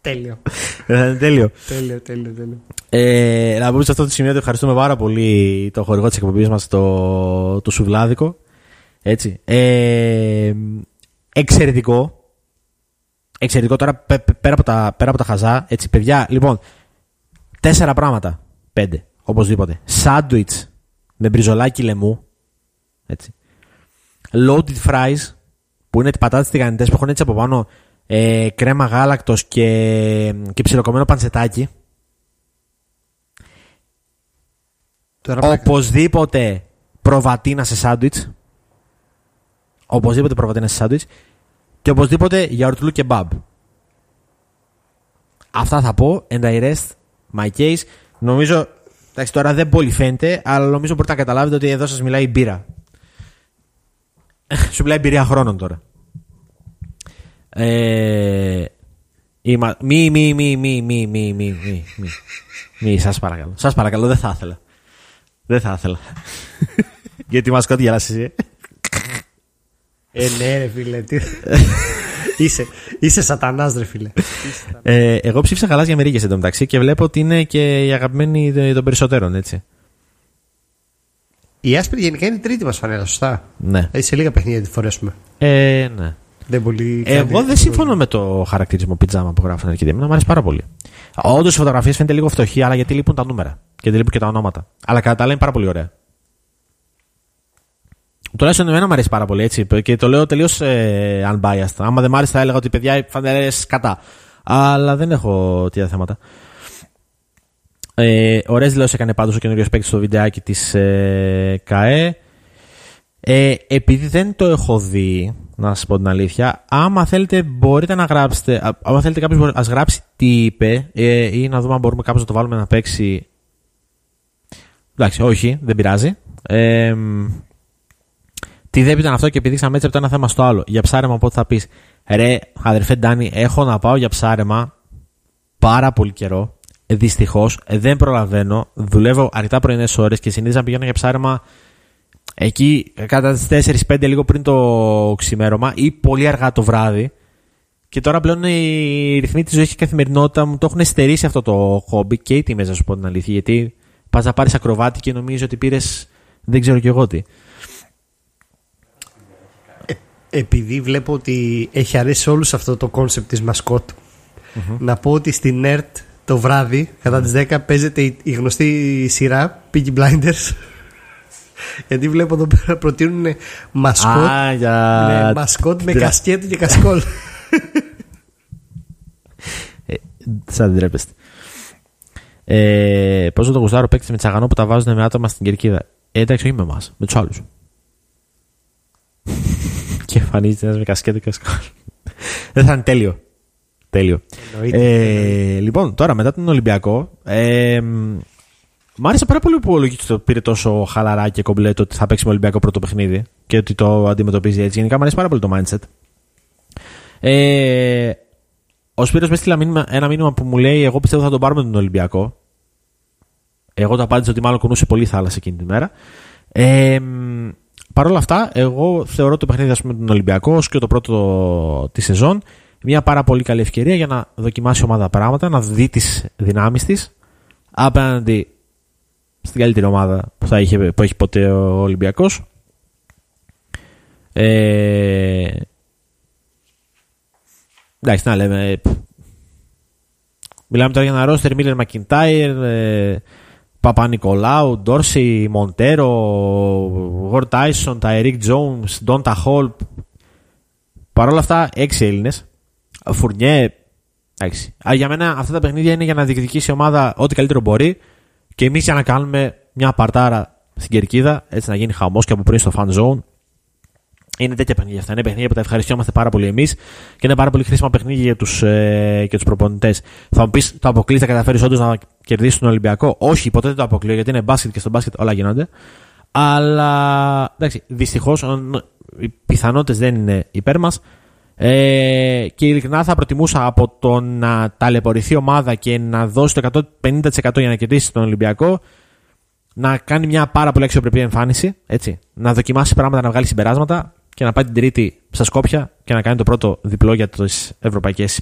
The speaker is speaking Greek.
Τέλειο. Τέλειο. Τέλειο. Να πούμε σε αυτό το σημείο ότι ευχαριστούμε πάρα πολύ το χορηγό της εκπομπής μας, το Σουβλάδικο. Έτσι. Εξαιρετικό. Εξαιρετικό τώρα πέρα από τα χαζά. Έτσι, παιδιά, λοιπόν, 4 πράγματα. 5, οπωσδήποτε. Σάντουιτς με μπριζολάκι λαιμού. Έτσι. Loaded fries, που είναι πατάτες τηγανιτές που έχουν έτσι από πάνω κρέμα γάλακτος και ψιλοκομμένο παντσετάκι. Οπωσδήποτε προβατίνα σε σάντουιτς. Οπωσδήποτε προβατίνα σε σάντουιτς. Και οπωσδήποτε γιαουρτλού κεμπάμπ. Αυτά θα πω. And I rest my case. Νομίζω, εντάξει, τώρα δεν πολύ φαίνεται, αλλά νομίζω μπορείτε να καταλάβετε ότι εδώ σας μιλάει η μπύρα. Σου μιλάει εμπειρία χρόνων τώρα. Μη, σας παρακαλώ. Σας παρακαλώ, δεν θα ήθελα. Γιατί μασκότη γελάσεις εσύ. Ναι ρε φίλε. Είσαι σατανάς ρε φίλε. Εγώ ψήφισα γαλάζια με ρίγες εντωμεταξύ και βλέπω ότι είναι και η αγαπημένη των περισσότερων, έτσι. Η άσπρη γενικά είναι η τρίτη μας φανέλα, σωστά. Ναι. Σε λίγα παιχνίδια τη φορέσουμε. Ναι. Εγώ δεν συμφωνώ με το χαρακτηρισμό πιτζάμα που γράφουν εκεί δίπλα. Μου αρέσει πάρα πολύ. Όντως οι φωτογραφίες φαίνεται λίγο φτωχή, αλλά γιατί λείπουν τα νούμερα και δεν λείπουν και τα ονόματα. Αλλά κατά τα άλλα είναι πάρα πολύ ωραία. Τουλάχιστον εμένα μου αρέσει πάρα πολύ, έτσι. Και το λέω τελείως unbiased. Άμα δεν μ' άρεσε θα έλεγα ότι παιδιά οι φανέλες κατά. Αλλά δεν έχω τέτοια θέματα. Ωραίες δηλώσεις έκανε πάντως ο καινούριος παίκτης στο βιντεάκι της ΚΑΕ. Επειδή δεν το έχω δει, να σας πω την αλήθεια, άμα θέλετε μπορείτε να γράψετε. Άμα θέλετε κάποιος ας γράψει τι είπε ή να δούμε αν μπορούμε κάποιος να το βάλουμε να παίξει. Εντάξει, όχι, δεν πειράζει. Τι δεν ήταν αυτό και επειδή ξαναμέτρεψε από το ένα θέμα στο άλλο. Για ψάρεμα, οπότε θα πεις, ρε αδερφέ Ντάνη, έχω να πάω για ψάρεμα πάρα πολύ καιρό. Δυστυχώς δεν προλαβαίνω. Δουλεύω αρκετά πρωινές ώρες και συνήθιζα να πηγαίνω για ψάρεμα εκεί κατά τις 4-5 λίγο πριν το ξημέρωμα ή πολύ αργά το βράδυ. Και τώρα πλέον οι ρυθμοί της ζωής και η καθημερινότητα μου το έχουν στερήσει αυτό το χόμπι και οι τιμές, να σου πω την αλήθεια. Γιατί πας να πάρεις ακροβάτη και νομίζεις ότι πήρες δεν ξέρω κι εγώ τι. Επειδή βλέπω ότι έχει αρέσει όλους αυτό το κόνσεπτ της μασκότ, να πω ότι στη NERD το βράδυ κατά τις 10 παίζεται η γνωστή σειρά Peaky Blinders. Γιατί βλέπω εδώ πέρα προτείνουν μασκότ, μασκότ με κασκέτ και κασκόλ. Σαν δεν τρέπεστε. Πόσο το γουστάρω παίκτης με τσαγανό που τα βάζουν με άτομα στην κερκίδα. Εντάξει, όχι με εμάς, με τους άλλους. Και εμφανίζεται ένας με κασκέτο και κασκόλ. Δεν θα είναι τέλειο. Λοιπόν, τώρα μετά τον Ολυμπιακό, μ' άρεσε πάρα πολύ που ο Λουκίτσος το πήρε τόσο χαλαρά και κομπλέτο ότι θα παίξει με Ολυμπιακό πρώτο παιχνίδι και ότι το αντιμετωπίζει έτσι. Γενικά μ' αρέσει πάρα πολύ το mindset. Ο Σπύρος με έστειλε ένα μήνυμα που μου λέει: εγώ πιστεύω θα τον πάρουμε τον Ολυμπιακό. Εγώ το απάντησα ότι μάλλον κουνούσε πολύ θάλασσα εκείνη τη μέρα. Παρ' όλα αυτά, εγώ θεωρώ το παιχνίδι με τον Ολυμπιακό ως και το πρώτο τη σεζόν μια πάρα πολύ καλή ευκαιρία για να δοκιμάσει η ομάδα πράγματα, να δει τις δυνάμεις της απέναντι στην καλύτερη ομάδα που έχει ποτέ ο Ολυμπιακός. Εντάξει, να λέμε. Μιλάμε τώρα για ένα ρόστερ Μίλερ Μακιντάιρ, Παπα-Νικολάου, Ντόρσι, Μοντέρο, Γορ Τάισον, Ταϊρίκ Τζόουνς, Ντόντα Χολ. Παρ' όλα αυτά, 6 Έλληνες. Φουρνιέ, 6. Για μένα αυτά τα παιχνίδια είναι για να διεκδικήσει η ομάδα ό,τι καλύτερο μπορεί και εμείς για να κάνουμε μια παρτάρα στην κερκίδα, έτσι να γίνει χαμός και από πριν στο fan zone. Είναι τέτοια παιχνίδια αυτά. Είναι παιχνίδια που τα ευχαριστιόμαστε πάρα πολύ εμείς και είναι πάρα πολύ χρήσιμα παιχνίδια για τους προπονητές. Θα μου πεις, το αποκλείς, θα καταφέρεις όντως να κερδίσεις τον Ολυμπιακό? Όχι, ποτέ δεν το αποκλείω γιατί είναι μπάσκετ και στο μπάσκετ όλα γίνονται. Αλλά εντάξει, δυστυχώς οι πιθανότητες δεν είναι υπέρ μας. Και ειλικρινά θα προτιμούσα από το να ταλαιπωρηθεί η ομάδα και να δώσει το 150% για να κερδίσει τον Ολυμπιακό να κάνει μια πάρα πολύ αξιοπρεπή εμφάνιση, έτσι, να δοκιμάσει πράγματα, να βγάλει συμπεράσματα και να πάει την Τρίτη στα Σκόπια και να κάνει το πρώτο διπλό για τις ευρωπαϊκές